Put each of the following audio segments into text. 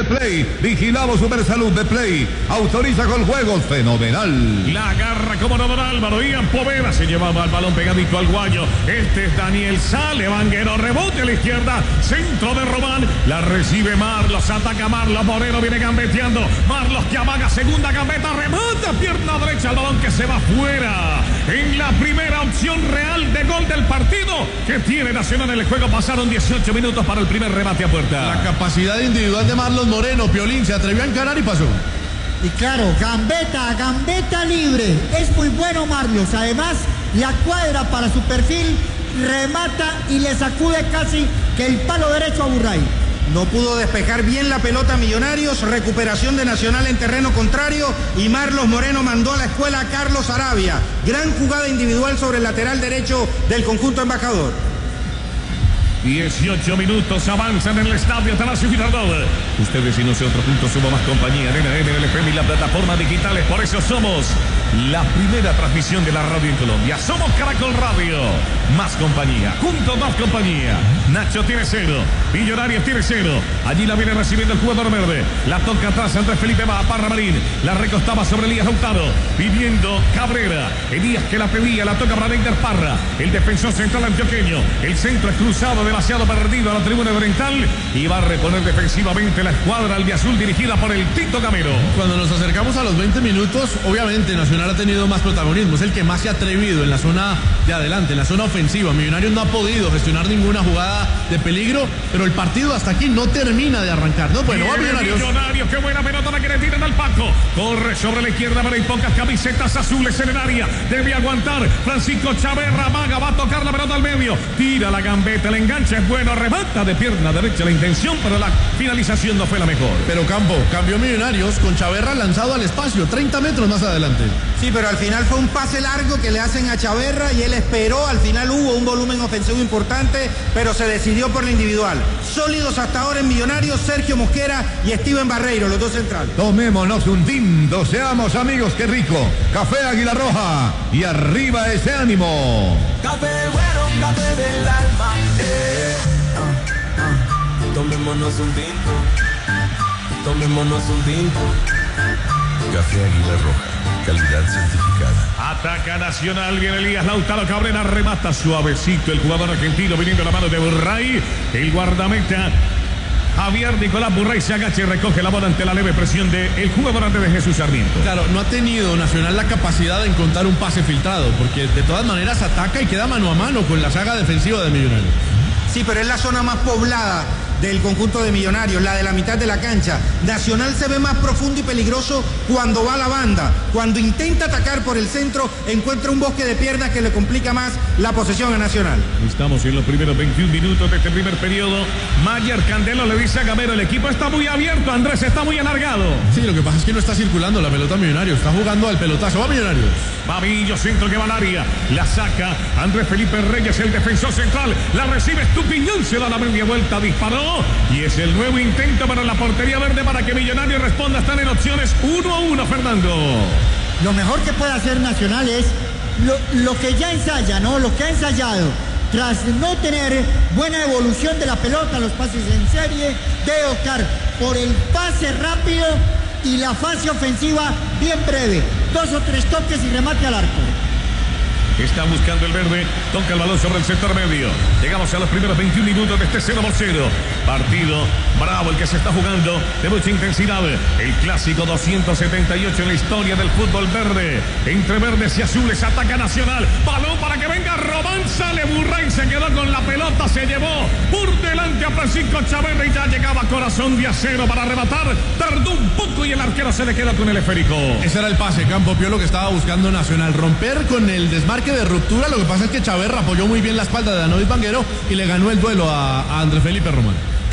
Play, vigilado Supersalud de Play, autoriza con juegos fenomenal. La agarra como no don Álvaro, Ian Poveda se llevaba el balón pegadito al guayo. Este es Daniel Sale, Vanguero, rebote a la izquierda, centro de Román, la recibe Marlos, ataca Marlos, Moreno viene gambeteando, Marlos que amaga, segunda gambeta, remata, pierna derecha, el balón que se va fuera. En la primera opción real de gol del partido que tiene Nacional en el juego, pasaron 18 minutos para el primer remate a puerta. La capacidad individual de Marlos Moreno, Piolín, se atrevió a encarar y pasó. Y claro, gambeta libre. Es muy bueno Marlos. Además, la cuadra para su perfil, remata y le sacude casi que el palo derecho a Burray. No pudo despejar bien la pelota Millonarios, recuperación de Nacional en terreno contrario y Marlos Moreno mandó a la escuela a Carlos Arabia. Gran jugada individual sobre el lateral derecho del conjunto embajador. 18 minutos avanzan en el estadio Atanasio Girardot. Ustedes y nosotros juntos somos más compañía. Arena NLFM y la plataforma digitales. Por eso somos la primera transmisión de la radio en Colombia. Somos Caracol Radio. Más compañía. Juntos más compañía. Nacho tiene 0. Millonarios tiene 0. Allí la viene recibiendo el jugador verde. La toca atrás Andrés Felipe Parra Marín. La recostaba sobre Elías Lautaro. Pidiendo Cabrera. Elías que la pedía. La toca para Neider Parra. El defensor central antioqueño. El centro es cruzado demasiado perdido a la tribuna oriental y va a reponer defensivamente la escuadra albiazul dirigida por el Tito Gamero. Cuando nos acercamos a los 20 minutos, obviamente Nacional ha tenido más protagonismo, es el que más se ha atrevido en la zona de adelante, en la zona ofensiva. Millonarios no ha podido gestionar ninguna jugada de peligro, pero el partido hasta aquí no termina de arrancar. No, bueno, va Millonarios. Millonarios, qué buena pelota la que le tiran al Paco. Corre sobre la izquierda, pero hay pocas camisetas azules en el área. Debe aguantar Francisco Chaverra, Maga, va a tocar la pelota al medio. Tira la gambeta, el enganche es bueno, remata de pierna derecha la intención, pero la finalización no fue la mejor. Pero Campo, cambió Millonarios con Chaverra lanzado al espacio, 30 metros más adelante. Sí, pero al final fue un pase largo que le hacen a Chaverra y él esperó. Al final hubo un volumen ofensivo importante, pero se decidió por la individual. Sólidos hasta ahora en Millonarios, Sergio Mosquera y Steven Barreiro, los dos centrales. Tomémonos un tinto, seamos amigos, qué rico. Café Águila Roja y arriba ese ánimo. Café bueno, café del alma. Tomémonos un tinto. Tomémonos un tinto. Café Águila Roja, calidad certificada. Ataca Nacional, viene Elías Lautaro Cabrera, remata suavecito el jugador argentino viniendo a la mano de Burray. El guardameta Javier Nicolás Burray se agacha y recoge la bola ante la leve presión del jugador antes de Jesús Sarmiento. Claro, no ha tenido Nacional la capacidad de encontrar un pase filtrado, porque de todas maneras ataca y queda mano a mano con la saga defensiva de Millonarios. Sí, pero es la zona más poblada del conjunto de Millonarios, la de la mitad de la cancha. Nacional se ve más profundo y peligroso cuando va a la banda. Cuando intenta atacar por el centro, encuentra un bosque de piernas que le complica más la posesión a Nacional. Estamos en los primeros 21 minutos de este primer periodo. Mayer Candelo le dice a Gamero, el equipo está muy abierto, Andrés está muy alargado. Sí, lo que pasa es que no está circulando la pelota Millonarios, está jugando al pelotazo. Va Millonarios. Babillo, centro que va al área, la saca Andrés Felipe Reyes, el defensor central, la recibe Estupiñán, se da la media vuelta, disparó y es el nuevo intento para la portería verde para que Millonarios responda. Están en opciones 1-1, Fernando. Lo mejor que puede hacer Nacional es lo que ya ensaya, ¿no? Lo que ha ensayado. Tras no tener buena evolución de la pelota, los pases en serie, debe optar por el pase rápido y la fase ofensiva bien breve. 2 o 3 toques y remate al arco. Está buscando el verde, toca el balón sobre el sector medio. Llegamos a los primeros 21 minutos de este 0-0. Partido bravo el que se está jugando, de mucha intensidad. El clásico 278 en la historia del fútbol verde. Entre verdes y azules ataca Nacional. Balón para que venga Román, sale Burray, se quedó con la pelota, se llevó por delante a Francisco Chaverra y ya llegaba Corazón de Acero para rematar. Tardó un poco y el arquero se le queda con el esférico. Ese era el pase, Campo Piolo, que estaba buscando Nacional. Romper con el desmarque de ruptura. Lo que pasa es que Chaverra apoyó muy bien la espalda de Danovis Vanguero y le ganó el duelo a Andrés Felipe Román.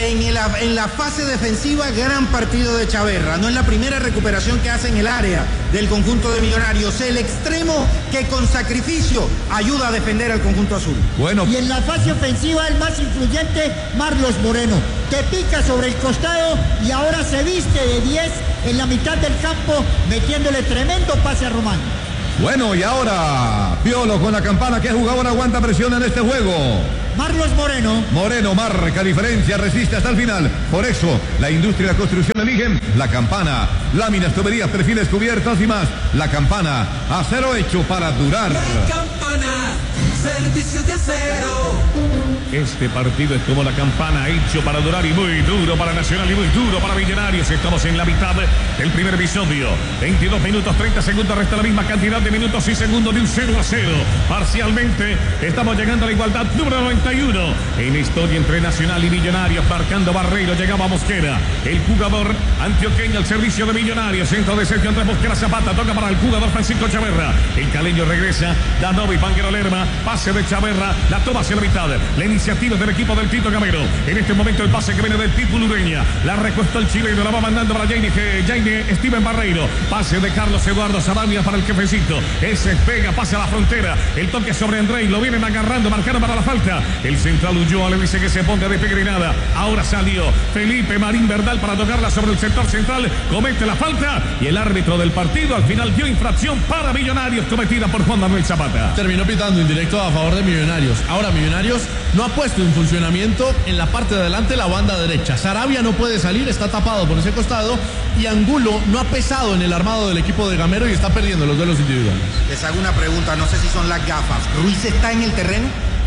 En la fase defensiva, gran partido de Chaverra. No es la primera recuperación que hace en el área del conjunto de Millonarios. El extremo que con sacrificio ayuda a defender al conjunto azul. Bueno. Y en la fase ofensiva, el más influyente, Marlos Moreno. Te pica sobre el costado y ahora se viste de 10 en la mitad del campo, metiéndole tremendo pase a Román. Bueno, y ahora, Piolo con la campana, ¿qué jugador aguanta presión en este juego? Marlos Moreno. Moreno marca diferencia, resiste hasta el final. Por eso, la industria y la construcción eligen La Campana. Láminas, tuberías, perfiles, cubiertas y más. La Campana, acero hecho para durar. La Campana, servicios de acero. Este partido es como La Campana, hecho para durar y muy duro para Nacional y muy duro para Millonarios. Estamos en la mitad del primer episodio. 22 minutos, 30 segundos, resta la misma cantidad de minutos y segundos de un 0-0. Parcialmente, estamos llegando a la igualdad número 91. En historia entre Nacional y Millonarios, marcando Barreiro, llegaba Mosquera. El jugador antioqueño al servicio de Millonarios. Centro de Sergio Andrés Mosquera Zapata, toca para el jugador Francisco Chaverra. El caleño regresa, Danovi Vanguero Lerma, pase de Chaverra, la toma hacia la mitad. La iniciativa del equipo del Tito Gamero. En este momento el pase que viene del Título Ureña. La recuestó el chileno, la va mandando para Jaime Steven Barreiro. Pase de Carlos Eduardo Sarabia para el jefecito. Ese pega, pase a la frontera. El toque sobre Andrei, lo vienen agarrando, marcando para la falta. El central Ulloa le dice que se ponga de peregrinada. Ahora salió Felipe Marín Verdal para tocarla sobre el sector central. Comete la falta y el árbitro del partido al final dio infracción para Millonarios cometida por Juan Manuel Zapata. Terminó pitando indirecto a favor de Millonarios. Ahora Millonarios no ha puesto en funcionamiento en la parte de adelante la banda derecha. Sarabia no puede salir, está tapado por ese costado y Angulo no ha pesado en el armado del equipo de Gamero y está perdiendo los duelos individuales. Les hago una pregunta, no sé si son las gafas. ¿Ruiz está en el terreno?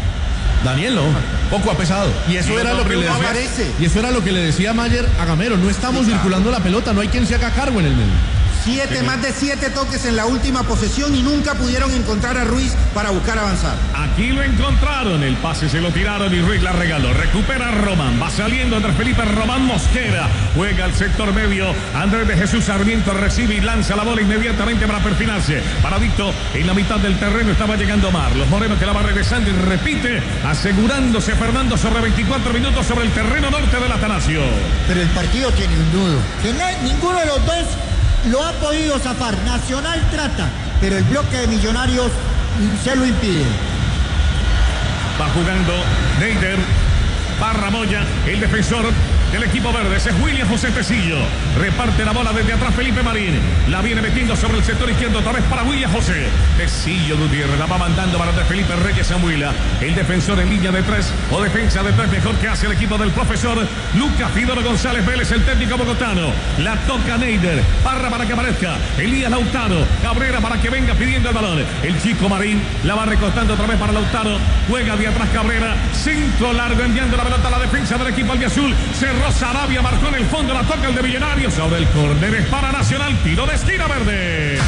Daniel no, poco ha pesado. Y eso era lo que le decía. Y eso era lo que le decía Mayer a Gamero. No estamos circulando la pelota, no hay quien se haga cargo en el medio. Más de 7 toques en la última posesión y nunca pudieron encontrar a Ruiz para buscar avanzar. Aquí lo encontraron, el pase se lo tiraron y Ruiz la regaló. Recupera Román, va saliendo Andrés Felipe Román Mosquera. Juega al sector medio, Andrés de Jesús Sarmiento recibe y lanza la bola inmediatamente para perfinarse. Paradito en la mitad del terreno estaba llegando Marlos Moreno que la va regresando y repite, asegurándose Fernando sobre 24 minutos sobre el terreno norte del Atanasio. Pero el partido tiene un nudo, que ninguno de los dos lo ha podido zafar. Nacional trata, pero el bloque de Millonarios se lo impide. Va jugando Neider, Barra Moya, el defensor del equipo verde, ese es William José Tecillo. Reparte la bola desde atrás Felipe Marín. La viene metiendo sobre el sector izquierdo, otra vez para William José. Tecillo Gutiérrez, la va mandando para Andrés Felipe Reyes Zambuila. El defensor en línea de 3 o defensa de 3, mejor que hace el equipo del profesor Lucas Fidoro González Vélez, el técnico bogotano. La toca Neider, Parra para que aparezca Elías Lautaro, Cabrera para que venga pidiendo el balón. El chico Marín la va recortando otra vez para Lautaro. Juega de atrás Cabrera, centro largo enviando la pelota a la defensa del equipo albiazul. Cerró Sarabia, marcó en el fondo, la toca el de Millonarios. Sobre el córner es para Nacional, tiro de esquina verde.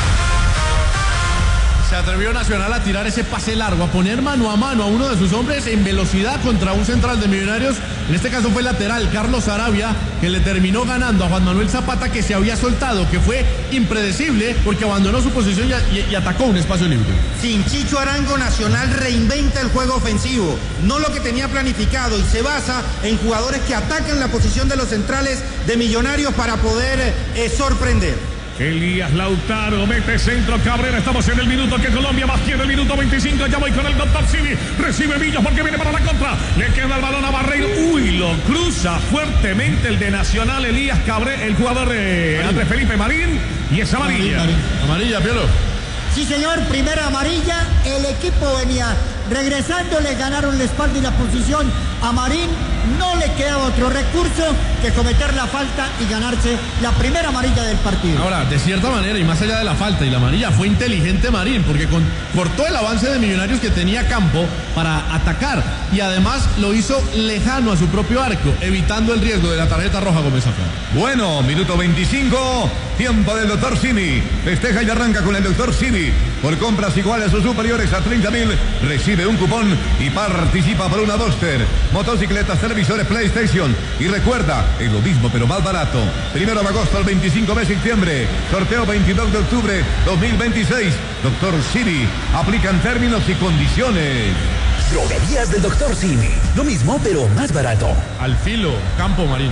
Se atrevió Nacional a tirar ese pase largo, a poner mano a mano a uno de sus hombres en velocidad contra un central de Millonarios. En este caso fue lateral, Carlos Sarabia, que le terminó ganando a Juan Manuel Zapata, que se había soltado, que fue impredecible porque abandonó su posición y atacó un espacio libre. Sin Chicho Arango, Nacional reinventa el juego ofensivo, no lo que tenía planificado, y se basa en jugadores que atacan la posición de los centrales de Millonarios para poder sorprender. Elías Lautaro mete centro Cabrera. Estamos en el minuto que Colombia más quiere, el minuto 25. Ya voy con el doctor Cini. Recibe Villos porque viene para la contra. Le queda el balón a Barreiro. Uy, lo cruza fuertemente el de Nacional, Elías Cabrera, el jugador de Andrés Felipe Marín. Y es amarilla. Amarilla, Piolo. Sí, señor, primera amarilla. El equipo venía regresando, le ganaron la espalda y la posición a Marín. No le quedaba otro recurso que cometer la falta y ganarse la primera amarilla del partido. Ahora, de cierta manera, y más allá de la falta y la amarilla, fue inteligente Marín, porque cortó el avance de Millonarios que tenía campo para atacar, y además lo hizo lejano a su propio arco, evitando el riesgo de la tarjeta roja Gómez Zafra. Bueno, minuto 25, tiempo del doctor Cini. Festeja y arranca con el doctor Cini. Por compras iguales o superiores a 30.000, recibe un cupón y participa por una Duster, motocicletas, televisores, PlayStation. Y recuerda, es lo mismo pero más barato. 1 de agosto al 25 de septiembre. Sorteo 22 de octubre 2026. Doctor Cini. Aplican términos y condiciones. Droguerías del Doctor Cini. Lo mismo pero más barato. Al filo, campo Marín.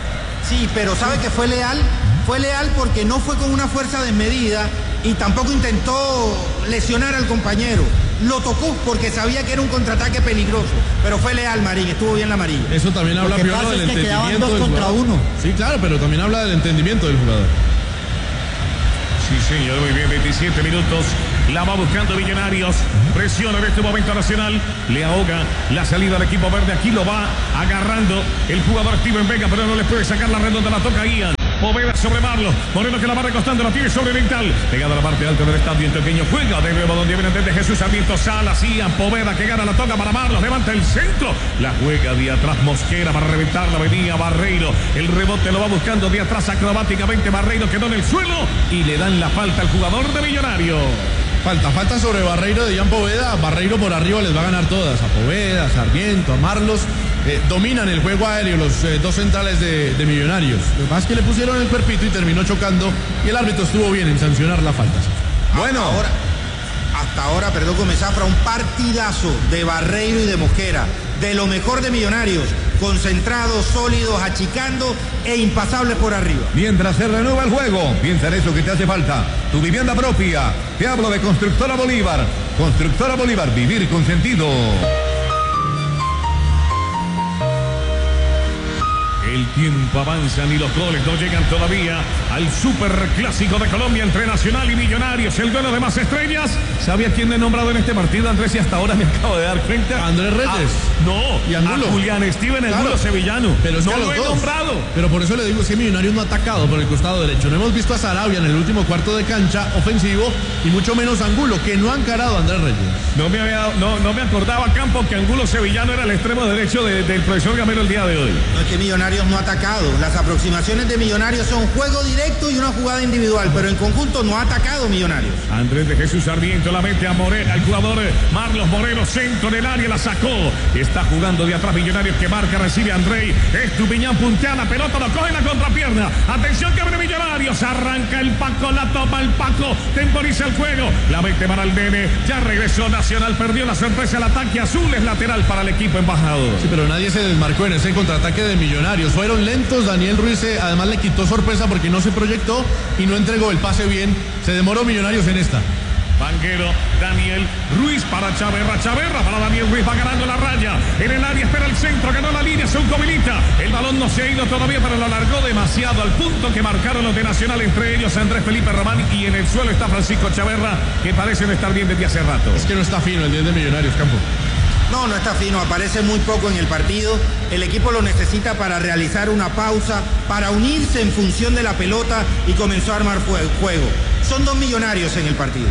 Sí, pero ¿sabe que fue leal? Fue leal porque no fue con una fuerza desmedida y tampoco intentó lesionar al compañero. Lo tocó porque sabía que era un contraataque peligroso, pero fue leal Marín, estuvo bien la amarilla. Eso también habla, Piolo, del entendimiento del contra jugador. uno. Sí, claro, pero también habla del entendimiento del jugador. Sí, señor, muy bien, 27 minutos La va buscando Millonarios. Presiona en este momento Nacional. Le ahoga la salida del equipo verde. Aquí lo va agarrando el jugador Steven Vega, pero no le puede sacar la redonda. La toca Ian. Poveda sobre Marlos. Moreno que la va recostando. La tiene sobre Oriental. Pegada a la parte alta del estadio. Pequeño juega de nuevo donde viene desde Jesús Sarmiento. Salas. Ian. Poveda que gana la toca para Marlos. Levanta el centro. La juega de atrás Mosquera para reventarla. Venía Barreiro. El rebote lo va buscando de atrás acrobáticamente. Barreiro quedó en el suelo y le dan la falta al jugador de Millonario. Falta sobre Barreiro de Ian Poveda. Barreiro por arriba les va a ganar todas. A Poveda, a Sarmiento, a Marlos. Dominan el juego aéreo los dos centrales de Millonarios. Lo que pasa es que le pusieron el cuerpito y terminó chocando. Y el árbitro estuvo bien en sancionar la falta. Bueno, hasta ahora, perdón, Comezafra, un partidazo de Barreiro y de Mosquera. De lo mejor de Millonarios. Concentrados, sólidos, achicando e impasables por arriba. Mientras se renueva el juego, piensa en eso que te hace falta. Tu vivienda propia. Te hablo de Constructora Bolívar. Constructora Bolívar, vivir con sentido. El tiempo avanza y los goles no llegan todavía al superclásico de Colombia entre Nacional y Millonarios. El duelo de más estrellas. ¿Sabía quién he nombrado en este partido, Andrés? Y hasta ahora me acabo de dar cuenta. Andrés Reyes. No, y Angulo. A Julián Steven Angulo sevillano. Pero es no que lo he nombrado. Pero por eso le digo, es que Millonarios no ha atacado por el costado derecho. No hemos visto a Sarabia en el último cuarto de cancha ofensivo y mucho menos Angulo, que no ha encarado a Andrés Reyes. No me acordaba, Campo, que Angulo sevillano era el extremo derecho del profesor Gamero el día de hoy. No, es que Millonarios no ha atacado. Las aproximaciones de Millonarios son juego directo y una jugada individual, pero en conjunto no ha atacado Millonarios. Andrés de Jesús Sarmiento la mete a Moreno, al jugador Marlos Moreno, centro del área, la sacó. Está jugando de atrás Millonarios que marca, recibe Andrei. Estupiñán puntea la pelota, lo coge en la contrapierna. Atención que viene Millonarios, arranca el Paco, la toma el Paco, temporiza el juego, la mete para el Nene, ya regresó Nacional, perdió la sorpresa, el ataque azul es lateral para el equipo embajador. Sí, pero nadie se desmarcó en ese contraataque de Millonarios, fueron lentos. Daniel Ruiz además le quitó sorpresa porque no se proyectó y no entregó el pase bien. Se demoró Millonarios en esta. Vanguero, Daniel Ruiz para Chaverra, Chaverra para Daniel Ruiz, va ganando la raya, en el área espera el centro, ganó la línea, se habilita, el balón no se ha ido todavía, pero lo alargó demasiado al punto que marcaron los de Nacional, entre ellos Andrés Felipe Román, y en el suelo está Francisco Chaverra, que parecen estar bien desde hace rato. Es que no está fino el 10 de Millonarios, Campo. No está fino, aparece muy poco en el partido. El equipo lo necesita para realizar una pausa, para unirse en función de la pelota y comenzó a armar juego. Son dos Millonarios en el partido.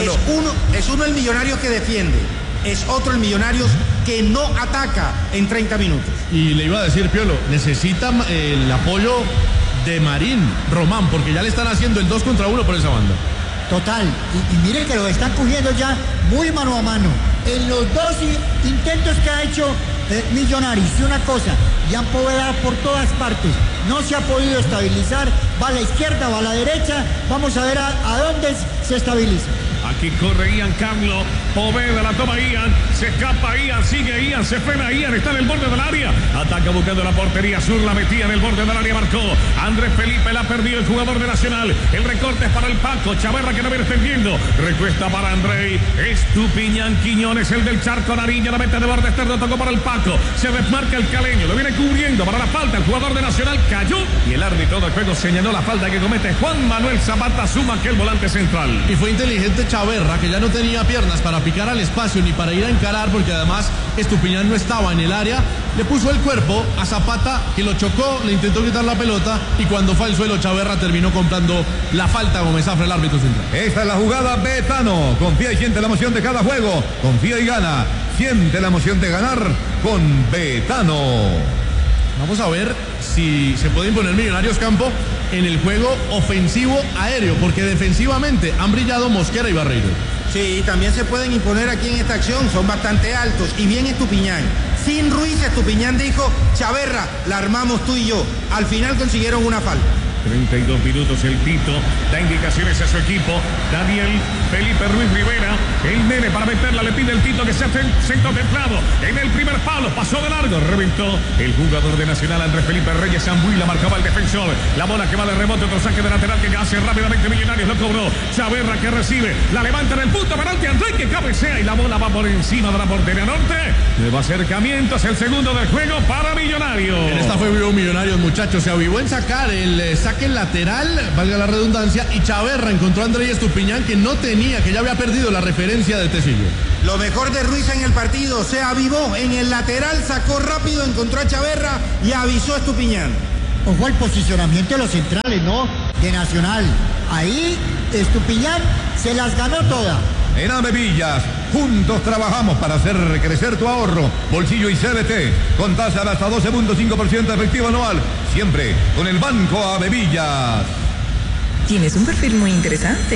Es uno el Millonario que defiende, es otro el Millonarios que no ataca en 30 minutos. Y le iba a decir, Piolo, necesita el apoyo de Marín Román, porque ya le están haciendo el 2 contra 1 por esa banda. Total, y miren que lo están cogiendo ya muy mano a mano. En los dos intentos que ha hecho Millonarios, y una cosa, Ian Poveda por todas partes, no se ha podido estabilizar, va a la izquierda, va a la derecha, vamos a ver a dónde se estabiliza. Aquí corre Ian Carlos, Poveda la toma Ian, se escapa Ian, sigue Ian, se frena Ian, está en el borde del área, ataca buscando la portería sur, la metía en el borde del área, marcó Andrés Felipe, la perdió el jugador de Nacional, el recorte es para el Paco, Chaverra que no viene extendiendo, recuesta para Andrei, Estupiñán Quiñones, el del Charco Nariña, la mete de borde externo, tocó para el Paco, se desmarca el caleño, lo viene cubriendo para la falta, el jugador de Nacional cayó y el árbitro del juego señaló la falta que comete Juan Manuel Zapata, suma que el volante central. Y fue inteligente Chaverra, que ya no tenía piernas para picar al espacio ni para ir a encarar, porque además Estupiñán no estaba en el área, le puso el cuerpo a Zapata, que lo chocó, le intentó quitar la pelota y cuando fue al suelo Chaverra terminó comprando la falta. Gomezafra, el árbitro central. Esta es la jugada Betano, confía y siente la emoción de cada juego, confía y gana, siente la emoción de ganar con Betano. Vamos a ver si se puede imponer Millonarios, Campo, en el juego ofensivo aéreo, porque defensivamente han brillado Mosquera y Barreiro. Sí, también se pueden imponer aquí en esta acción, son bastante altos y bien Estupiñán. Sin Ruiz, Estupiñán dijo, Chaverra, la armamos tú y yo. Al final consiguieron una falta. 32 minutos el Tito da indicaciones a su equipo. Daniel Felipe Ruiz Rivera, el Nene para meterla, le pide el Tito que se hace centro templado en el primer palo, pasó de largo, reventó el jugador de Nacional Andrés Felipe Reyes Zambuí, la marcaba el defensor, la bola que va de rebote, otro saque de lateral que hace rápidamente Millonarios, lo cobró Chaverra que recibe, la levanta en el punto penalti, Andrés que cabecea y la bola va por encima de la portería norte. Nuevo acercamiento, es el segundo del juego para Millonarios. En esta fue Millonarios, muchachos, se avivó en sacar el saque saque lateral, valga la redundancia, y Chaverra encontró a Andrés Estupiñán, que no tenía, que ya había perdido la referencia de Tecillo. Lo mejor de Ruiz en el partido, se avivó en el lateral, sacó rápido, encontró a Chaverra y avisó a Estupiñán. Ojo al posicionamiento de los centrales, ¿no? De Nacional. Ahí Estupiñán se las ganó todas. En Avevillas, juntos trabajamos para hacer crecer tu ahorro, bolsillo y CBT, con tasa de hasta 12.5% efectivo anual, siempre con el Banco Avevillas. Tienes un perfil muy interesante.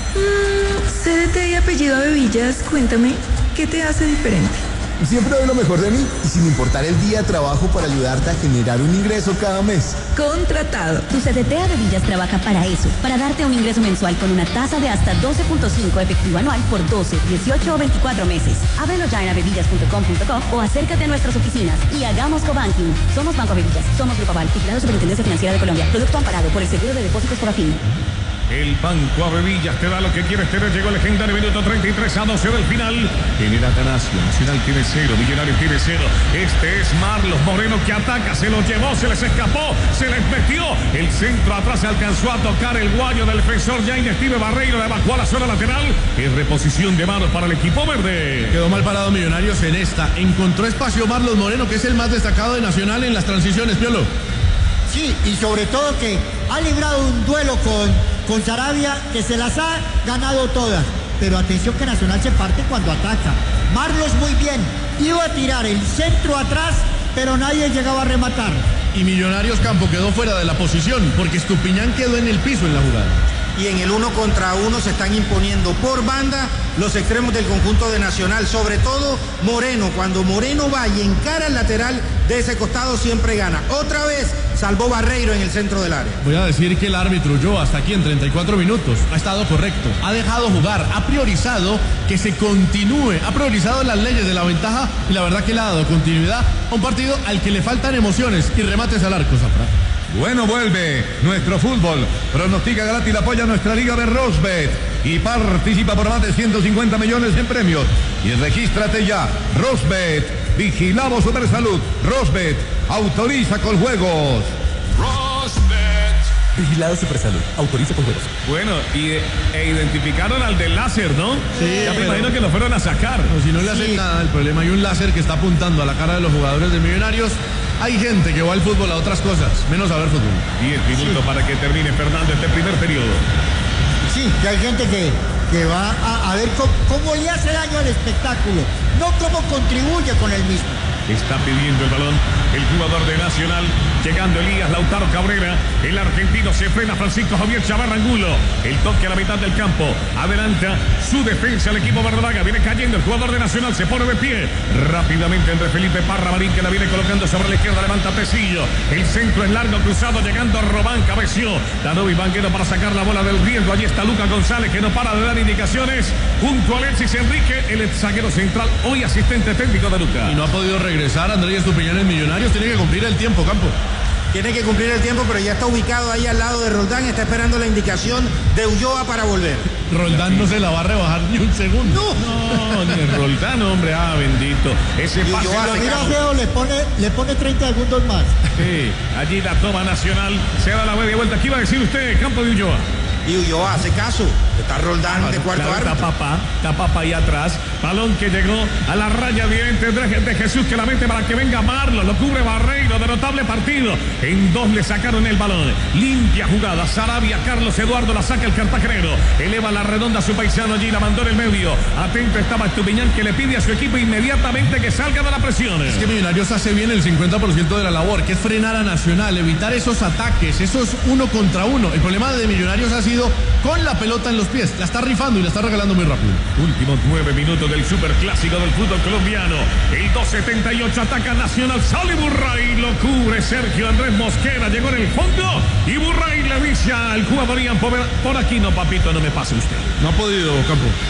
CDT y apellido Avevillas, cuéntame, ¿qué te hace diferente? Siempre doy lo mejor de mí y sin importar el día trabajo para ayudarte a generar un ingreso cada mes. Contratado. Tu CDT Avevillas trabaja para eso, para darte un ingreso mensual con una tasa de hasta 12.5 efectivo anual por 12, 18 o 24 meses. Ábrelo ya en avevillas.com.co o acércate a nuestras oficinas y hagamos cobanking. Somos Banco Avevillas, somos Grupo Aval, vigilado Superintendencia Financiera de Colombia, producto amparado por el Seguro de Depósitos Forafin. El Banco Avevillas te da lo que quieres tener. Llegó el legendario minuto 33 a 12 del final. En el Atanasio, Nacional tiene 0, Millonarios tiene 0. Este es Marlos Moreno que ataca, se lo llevó, se les escapó, se les metió. El centro atrás se alcanzó a tocar el guayo del defensor Jaime Steve Barreiro, le evacuó a la zona lateral. En reposición de manos para el equipo verde. Quedó mal parado Millonarios en esta. Encontró espacio Marlos Moreno, que es el más destacado de Nacional en las transiciones, Piolo. Sí, y sobre todo que ha librado un duelo con Sarabia, que se las ha ganado todas. Pero atención que Nacional se parte cuando ataca. Marlos muy bien, iba a tirar el centro atrás, pero nadie llegaba a rematar. Y Millonarios Campo quedó fuera de la posición, porque Estupiñán quedó en el piso en la jugada. Y en el 1 contra 1 se están imponiendo por banda los extremos del conjunto de Nacional, sobre todo Moreno. Cuando Moreno va y encara el lateral de ese costado siempre gana. Otra vez salvó Barreiro en el centro del área. Voy a decir que el árbitro Ulloa hasta aquí en 34 minutos ha estado correcto, ha dejado jugar, ha priorizado que se continúe, ha priorizado las leyes de la ventaja y la verdad que le ha dado continuidad a un partido al que le faltan emociones y remates al arco, Zafra. Bueno, vuelve nuestro fútbol. Pronostica gratis, apoya nuestra liga de Rosbet y participa por más de 150 millones en premios. Y regístrate ya. Rosbet, vigilamos Supersalud. Rosbet, autoriza con juegos. Rosbet. Vigilado Supersalud, autoriza con juegos. Bueno, identificaron al del láser, ¿no? Sí. Ya me imagino que lo fueron a sacar. No, si no le hacen nada, el problema hay un láser que está apuntando a la cara de los jugadores de Millonarios. Hay gente que va al fútbol a otras cosas, menos a ver fútbol. 10 minutos para que termine, Fernando, este primer periodo. Sí, que hay gente que va a ver cómo le hace daño al espectáculo, no cómo contribuye con el mismo. Está pidiendo el balón el jugador de Nacional, llegando Elías Lautaro Cabrera. El argentino se frena, Francisco Javier Chavarra Angulo. El toque a la mitad del campo. Adelanta su defensa el equipo verdolaga. Viene cayendo el jugador de Nacional, se pone de pie. Rápidamente entre Felipe Parra Marín, que la viene colocando sobre la izquierda, levanta Tecillo. El centro es largo, cruzado, llegando Robán, cabeció. Danovi Banquero para sacar la bola del riesgo. Allí está Lucas González, que no para de dar indicaciones. Junto a Alexis Enrique, el zaguero central, hoy asistente técnico de Lucas. Y no ha podido regresar Andrés Estupiñán en Millonarios, tiene que cumplir el tiempo, Campo. Tiene que cumplir el tiempo, pero ya está ubicado ahí al lado de Roldán, está esperando la indicación de Ulloa para volver. Roldán no se la va a rebajar ni un segundo. No, ni Roldán, hombre, bendito. Ese pase Mira, Feo, le pone 30 segundos más. Sí, allí la toma Nacional, se da la media vuelta. ¿Qué iba a decir usted, Campo de Ulloa? Y Ulloa hace caso, está Roldán de cuarto árbitro. Está papá ahí atrás. Balón que llegó a la raya de Jesús, que la mete para que venga Marlos. Lo cubre Barreiro, de notable partido. En 2 le sacaron el balón. Limpia jugada. Sarabia, Carlos Eduardo la saca el cartagenero. Eleva la redonda a su paisano allí, la mandó en el medio. Atento estaba Estupiñán, que le pide a su equipo inmediatamente que salga de la presión. Es que Millonarios hace bien el 50% de la labor, que es frenar a Nacional, evitar esos ataques, esos 1 contra 1. El problema de Millonarios ha sido con la pelota en los pies. La está rifando y la está regalando muy rápido. Últimos 9 minutos del superclásico del fútbol colombiano. El 2.78 ataca Nacional. Sale Burray, lo cubre Sergio Andrés Mosquera. Llegó en el fondo y Burray le dice al jugador Ian por aquí no, papito, no me pase usted. No ha podido, Campo.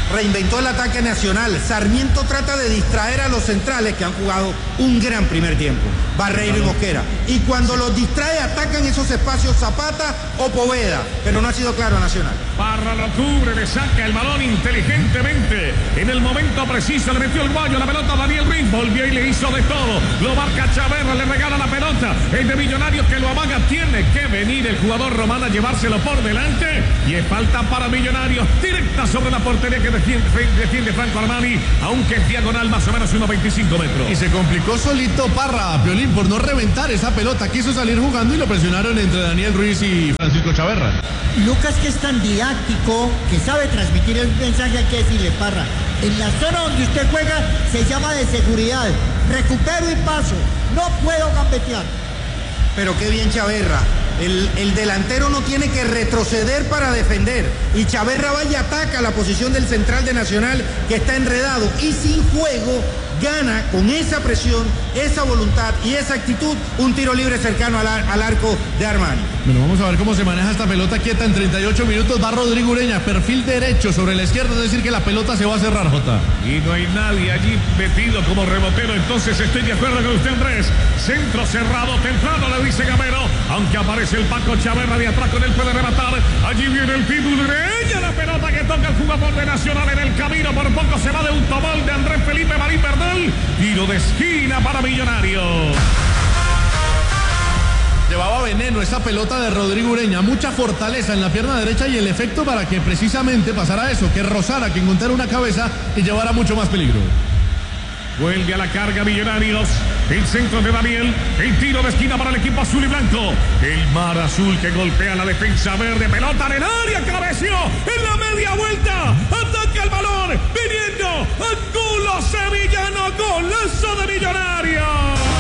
reinventó el ataque nacional. Sarmiento trata de distraer a los centrales que han jugado un gran primer tiempo, Barreiro y Mosquera. Y cuando los distrae, atacan esos espacios Zapata o Poveda, pero no ha sido claro Nacional. Parra lo cubre, le saca el balón inteligentemente. En el momento preciso le metió el guayo, la pelota a Daniel Ruiz, volvió y le hizo de todo. Lo marca Chaverra, le regala la pelota. El de Millonarios que lo amaga, tiene que venir el jugador Román a llevárselo por delante. Y es falta para Millonarios, directa sobre la portería que defiende Franco Armani, aunque es diagonal más o menos unos 25 metros. Y se complicó solito Parra, Piolín, por no reventar esa pelota. Quiso salir jugando y lo presionaron entre Daniel Ruiz y Francisco Chaverra. Lucas, que es tan didáctico, que sabe transmitir el mensaje, hay que decirle, Parra, en la zona donde usted juega se llama de seguridad. Recupero y paso, no puedo gambetear. Pero qué bien Chaverra. El delantero no tiene que retroceder para defender. Y Chaverra va y ataca la posición del central de Nacional, que está enredado y sin juego. Gana con esa presión, esa voluntad y esa actitud un tiro libre cercano al arco de Armani. Bueno, vamos a ver cómo se maneja esta pelota quieta en 38 minutos. Va Rodrigo Ureña, perfil derecho sobre la izquierda, es decir que la pelota se va a cerrar, Jota. Y no hay nadie allí metido como rebotero, entonces estoy de acuerdo con usted, Andrés. Centro cerrado, temprano le dice Gamero, aunque aparece el Paco Chaverra de atrás, con él puede rematar. Allí viene el Pitu Ureña, la pelota que toca el jugador de Nacional en el camino, por poco se va de un tomol de Andrés Felipe Marín Bernal. Tiro de esquina para Millonarios. Llevaba veneno esa pelota de Rodrigo Ureña, mucha fortaleza en la pierna derecha y el efecto para que precisamente pasara eso, que rozara, que encontrara una cabeza y llevara mucho más peligro. Vuelve a la carga Millonarios. El centro de Daniel. El tiro de esquina para el equipo azul y blanco. El mar azul que golpea la defensa verde. Pelota en el área. Cabeció en la media vuelta.